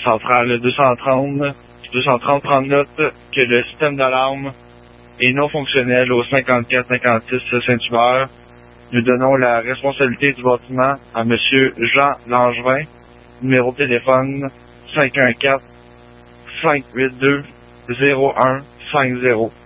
centrale 230 prend note que le système d'alarme est non fonctionnel au 54-56 Saint-Hubert. Nous donnons la responsabilité du bâtiment à Monsieur Jean Langevin. Numéro de téléphone 514-582-0150.